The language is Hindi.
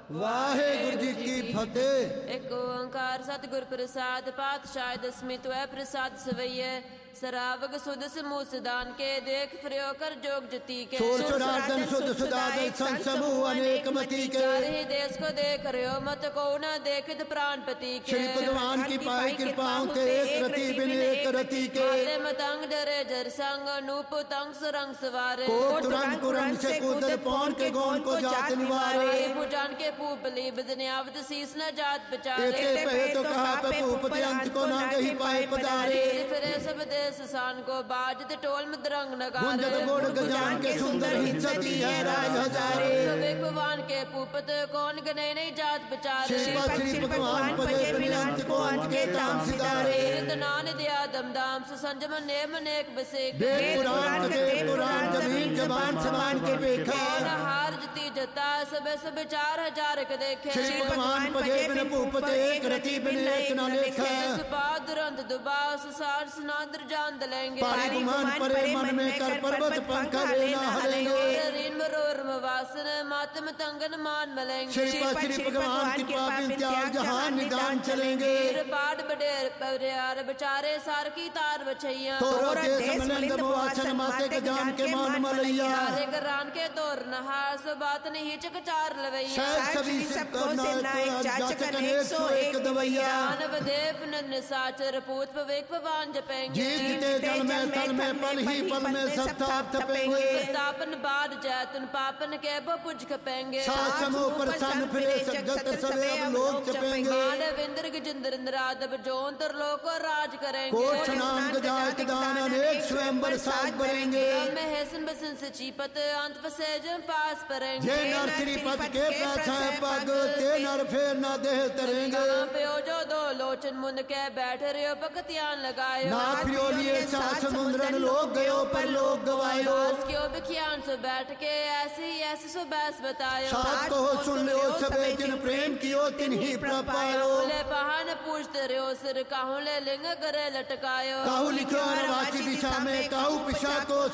वाहे गुरु जी की फतेह। एक ओंकार सतगुर प्रसाद पातशाह दसवीं त्वै प्रसाद सवैये सरावग सुध समूह सदान के देख फ्रियो कर जोग जती के सोर सुरार्दन सुध सुदादल संत समूह अनेक मती के सारे देश को देख रहो मत को न देखित प्राणपति के श्री भगवान की पाई कृपाओं के एक रति बिन एक रति के मतंग डरे जर संग नूप तंग सुरंग सवारे कोट तुरंग कुरंग से कूदर पौन के गौन को जात निवारे भुजान के पूपली बदन्यावत शीस न जात बचारे एते पहे तो कहा पे भूप अंत को न गही पाए पदारे फिरे सब देश सान को बाजत टोल मदरंग नगारे गुंजत गोड़ गजान के सुंदर हिंसती है राज हजारे भगवान के पूपत कौन गने नहीं जात बचारे श्री भगवान पजे बिनंत को अंत के ताम सितारे नान दिया दमदाम से संजम नेम नेक बसे पुराण जमीन जबान समान के बेखा हार जती जता सब सब 4000 के देखे श्री भगवान पजे बिन भूपत एक रति बिन एक न लेखा दुरंत दुबास सार सनादर जान दलेंगे पारी गुमान परे मन में कर पर्वत पंख लेना हलेंगे रीन मरोर वासन मातम तंगन मान मलेंगे श्री भगवान की पापी त्याग जहान निदान चलेंगे पाड़ बडेर परियार बेचारे सार की तार बछैया तोरो देश मलंग मोआछन माते के जान के मान मलैया सारे करान के तोर नहार सो बात नहीं चकचार लवैया सभी सबको नायक जाचक अनेक सो एक दवैया मानव देव नंद साचर पूत पवेक पवान जपेंगे जीते जल में तल में पल ही पल में सब ताप तपेंगे तापन बाद जैतन पापन के बुझ खपेंगे सात समूह पर सन फिरे सजगत सवे अब लोग चपेंगे मानव इंद्र गजिंद्र इंद्रादब जोन तर लोक राज करेंगे कोट नाम गजात दान अनेक स्वयंवर साज बढ़ेंगे में हेसन बसन से चीपत अंत पसे जम पास परेंगे जे नर श्री पद के प्राछाए पग ते नर फेर न देह तरेंगे प्यो जो दो लोचन मुंद के बैठ रहे भगतियान लगायो ना प्रियोलिए सात समुद्रन लोग गयो पर लोग गवायो क्यों बिखियान से बैठ के ऐसे सो बैस बतायो सात को सुन लो सबे जिन प्रेम कियो तिन ही प्रपायो ले पहान पूछते रहो सिर काहू ले लिंग गरे लटकायो काहू लिखो वाची दिशा में काहू पिछा को